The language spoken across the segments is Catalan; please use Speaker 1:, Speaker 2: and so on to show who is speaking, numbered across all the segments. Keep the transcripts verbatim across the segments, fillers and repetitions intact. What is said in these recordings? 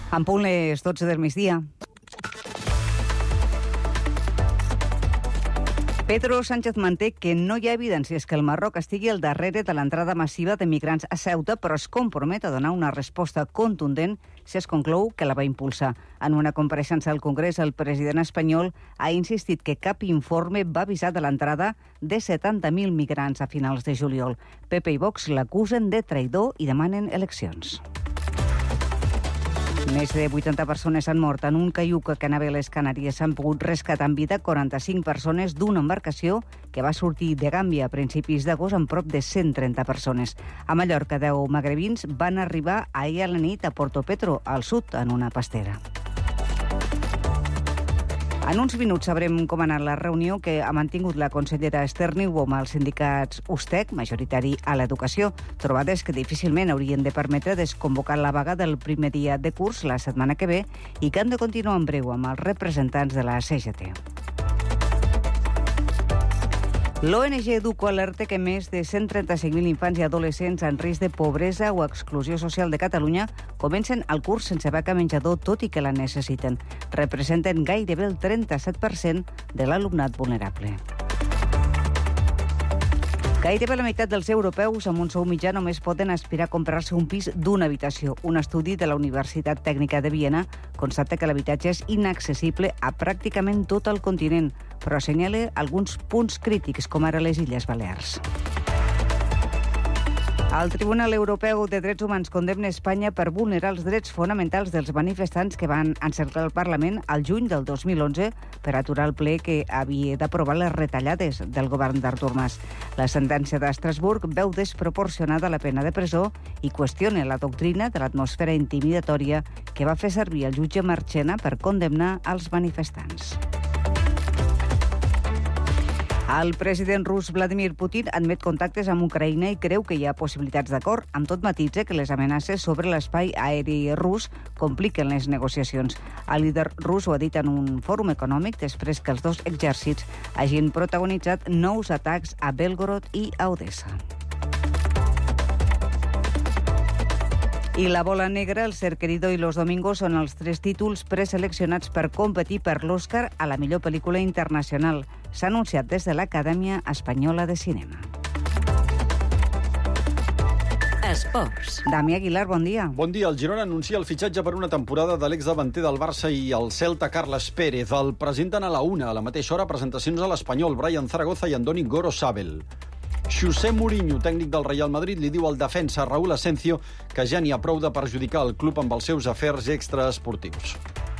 Speaker 1: En punt les dotze del migdia. Pedro Sánchez manté que no hi ha evidències que el Marroc estigui al darrere de l'entrada massiva de migrants a Ceuta, però es compromet a donar una resposta contundent si es conclou que la va impulsar. En una compareixença al Congrés, el president espanyol ha insistit que cap informe va avisar de l'entrada de setanta mil migrants a finals de juliol. P P i Vox l'acusen de traïdor i demanen eleccions. Més de vuitanta persones han mort en un caiuc que anava a les Canàries. S'han pogut rescatar en vida quaranta-cinc persones d'una embarcació que va sortir de Gàmbia a principis d'agost amb prop de cent trenta persones. A Mallorca, deu magrebins van arribar ahir a la nit a Porto Petro, al sud, en una pastera. En uns minuts sabrem com ha anat la reunió que ha mantingut la consellera Esther Niubó amb els sindicats USTEC, majoritari a l'educació, trobades que difícilment haurien de permetre desconvocar la vaga del primer dia de curs la setmana que ve i que han de continuar en breu amb els representants de la C G T. L'O N G Educo alerta que més de cent trenta-cinc mil infants i adolescents en risc de pobresa o exclusió social de Catalunya comencen el curs sense beca menjador, tot i que la necessiten. Representen gairebé el trenta-set per cent de l'alumnat vulnerable. Gairebé la meitat dels europeus amb un sou mitjà només poden aspirar a comprar-se un pis d'una habitació. Un estudi de la Universitat Tècnica de Viena constata que l'habitatge és inaccessible a pràcticament tot el continent, però assenyala alguns punts crítics, com ara les Illes Balears. El Tribunal Europeu de Drets Humans condemna Espanya per vulnerar els drets fonamentals dels manifestants que van encerclar el Parlament al juny del dos mil onze per aturar el ple que havia d'aprovar les retallades del govern d'Artur Mas. La sentència d'Estrasburg veu desproporcionada la pena de presó i qüestiona la doctrina de l'atmosfera intimidatòria que va fer servir el jutge Marchena per condemnar els manifestants. El president rus Vladimir Putin admet contactes amb Ucraïna i creu que hi ha possibilitats d'acord. Amb tot, matitza que les amenaces sobre l'espai aeri rus compliquen les negociacions. El líder rus ho ha dit en un fòrum econòmic després que els dos exèrcits hagin protagonitzat nous atacs a Belgorod i a Odessa. I la bola negra, El ser querido i Los domingos són els tres títols preseleccionats per competir per l'Oscar a la millor pel·lícula internacional. S'ha anunciat des de l'Acadèmia Espanyola de Cinema.
Speaker 2: Esports.
Speaker 1: Dami Aguilar, bon dia.
Speaker 3: Bon dia. El Girona anuncia el fitxatge per una temporada de l'exdavanter del Barça i el Celta, Carles Pérez. El presenten a la una, a la mateixa hora, presentacions a l'Espanyol, Brian Zaragoza i Andoni Gorosabel. José Mourinho, tècnic del Real Madrid, li diu al defensa Raúl Asensio que ja n'hi ha prou de perjudicar el club amb els seus afers extraesportius.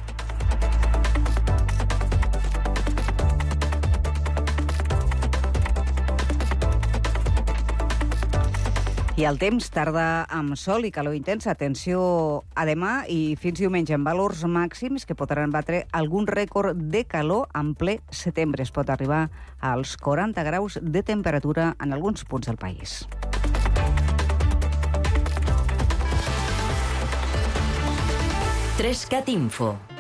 Speaker 1: I el temps tarda amb sol i calor intensa. Atenció a demà i fins diumenge amb valors màxims que podran batre algun rècord de calor en ple setembre. Es pot arribar als quaranta graus de temperatura en alguns punts del país.
Speaker 2: tres cat Info.